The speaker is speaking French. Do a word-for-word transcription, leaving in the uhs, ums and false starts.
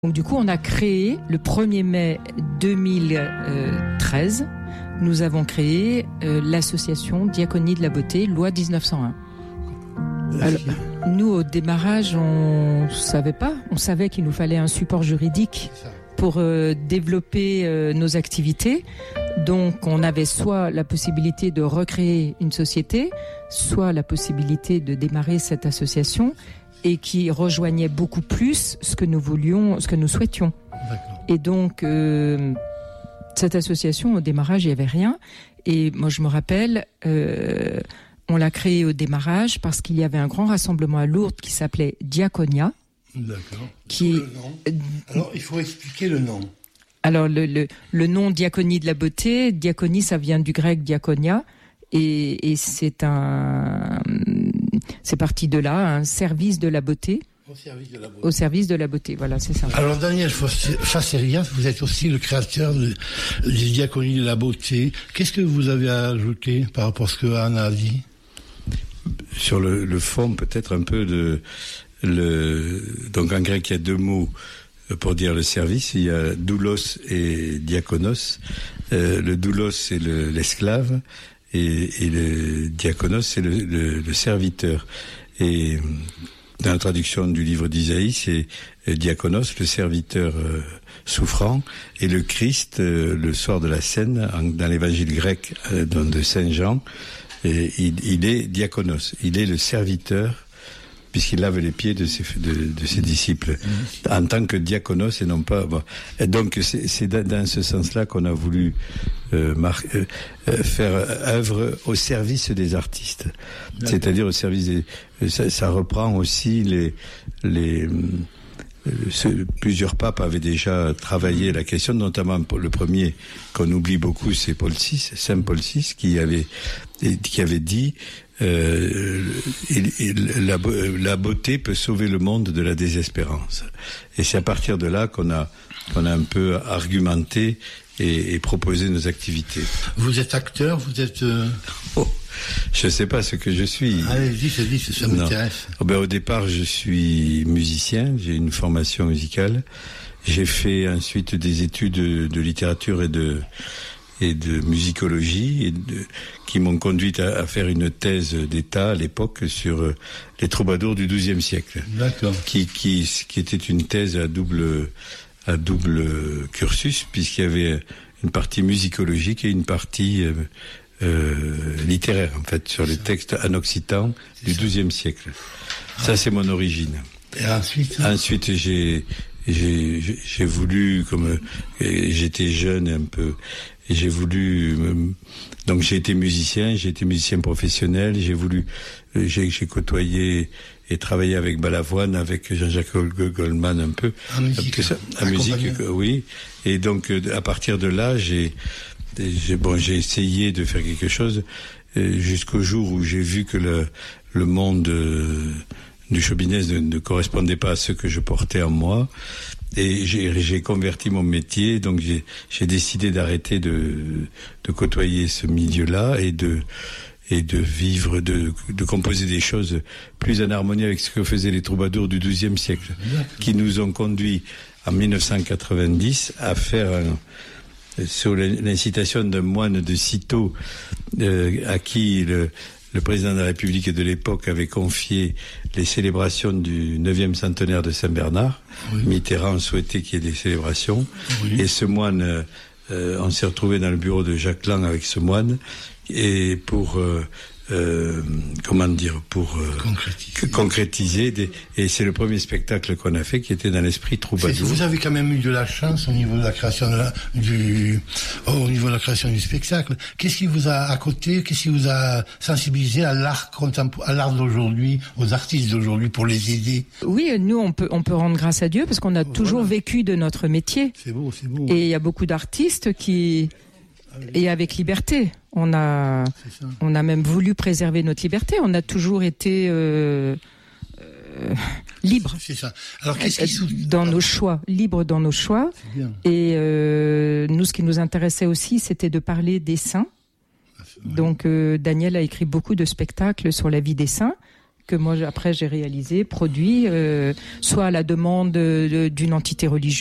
Donc du coup, on a créé le premier mai deux mille treize, nous avons créé euh, l'association Diaconie de la Beauté, loi dix-neuf cent un. Alors, nous, au démarrage, on savait pas. On savait qu'il nous fallait un support juridique pour euh, développer euh, nos activités. Donc, on avait soit la possibilité de recréer une société, soit la possibilité de démarrer cette association, et qui rejoignait beaucoup plus ce que nous voulions, ce que nous souhaitions. D'accord. Et donc, euh, cette association, au démarrage, il n'y avait rien. Et moi, je me rappelle, euh, on l'a créée au démarrage parce qu'il y avait un grand rassemblement à Lourdes qui s'appelait Diaconia. D'accord. Qui... Le nom. Alors, il faut expliquer le nom. Alors, le, le, le nom Diaconie de la Beauté, Diaconie, ça vient du grec Diaconia. Et, et c'est un... C'est parti de là, un service de la beauté. Au service de la beauté. Au service de la beauté, voilà, c'est ça. Alors, Daniel Facerias, vous êtes aussi le créateur de, de Diaconie de la Beauté. Qu'est-ce que vous avez à ajouter par rapport à ce que Anna a dit? Sur le, le fond, peut-être un peu de... Le, donc, en grec, il y a deux mots pour dire le service. Il y a doulos et diakonos. Euh, le doulos, c'est le, l'esclave. Et, et le diaconos, c'est le, le, le serviteur. Et dans la traduction du livre d'Isaïe, c'est diaconos, le serviteur euh, souffrant, et le Christ, euh, le soir de la scène, en, dans l'évangile grec euh, de Saint Jean, et il, il est diaconos, il est le serviteur, puisqu'il lave les pieds de ses, de, de ses disciples, en tant que diaconos et non pas... Bon. Et donc c'est, c'est dans ce sens-là qu'on a voulu euh, mar- euh, faire œuvre au service des artistes. D'accord. C'est-à-dire au service des... Ça, ça reprend aussi les... les Ce, plusieurs papes avaient déjà travaillé la question, notamment le premier qu'on oublie beaucoup, c'est Paul six, Saint Paul six, qui avait qui avait dit euh, il, il, la, la beauté peut sauver le monde de la désespérance. Et c'est à partir de là qu'on a qu'on a un peu argumenté et, et proposé nos activités. Vous êtes acteur, vous êtes euh... oh. Je ne sais pas ce que je suis. Allez, dites, dites, ça m'intéresse. Oh ben, au départ, je suis musicien, j'ai une formation musicale. J'ai fait ensuite des études de, de littérature et de, et de musicologie et de, qui m'ont conduit à, à faire une thèse d'État à l'époque sur les troubadours du douzième siècle. D'accord. Qui, qui, qui était une thèse à double, à double cursus, puisqu'il y avait une partie musicologique et une partie... Euh, Euh, littéraire en fait sur les textes en occitan du douzième siècle. Ça c'est mon origine. Et ensuite Ensuite j'ai j'ai j'ai voulu, comme j'étais jeune un peu, et j'ai voulu donc j'ai été musicien, j'ai été musicien professionnel, j'ai voulu j'ai j'ai côtoyé et travaillé avec Balavoine, avec Jean-Jacques Goldman un peu. En musique. Ça, en musique, oui. Et donc à partir de là j'ai J'ai, bon, j'ai essayé de faire quelque chose euh, jusqu'au jour où j'ai vu que le, le monde euh, du show business ne, ne correspondait pas à ce que je portais en moi. Et j'ai, j'ai converti mon métier, donc j'ai, j'ai décidé d'arrêter de, de côtoyer ce milieu-là et de, et de vivre, de, de composer des choses plus en harmonie avec ce que faisaient les troubadours du douzième siècle, qui nous ont conduits en dix-neuf cent quatre-vingt-dix à faire un, sur l'incitation d'un moine de Cîteaux euh, à qui le, le président de la République de l'époque avait confié les célébrations du neuvième centenaire de Saint-Bernard. Oui. Mitterrand souhaitait qu'il y ait des célébrations. Oui. Et ce moine, euh, on s'est retrouvé dans le bureau de Jacques Lang avec ce moine, et pour... Euh, Euh, comment dire, pour euh, concrétiser, concrétiser des, et c'est le premier spectacle qu'on a fait qui était dans l'esprit troubadour. Vous avez quand même eu de la chance au niveau de la création de la, du, oh, au niveau de la création du spectacle. Qu'est-ce qui vous a à côté, qu'est-ce qui vous a sensibilisé à l'art contemporain, à l'art d'aujourd'hui, aux artistes d'aujourd'hui pour les aider? Oui, nous on peut on peut rendre grâce à Dieu parce qu'on a voilà. toujours vécu de notre métier. C'est beau, c'est beau. Et il y a beaucoup d'artistes qui et avec liberté. On a, on a même voulu préserver notre liberté. On a toujours été euh, euh, libre. C'est ça. Alors qu'est-ce qui sous... dans nos choix, libre dans nos choix. Et euh, nous, ce qui nous intéressait aussi, c'était de parler des saints. Donc, euh, Daniel a écrit beaucoup de spectacles sur la vie des saints que moi après j'ai réalisé, produit, euh, soit à la demande de, d'une entité religieuse,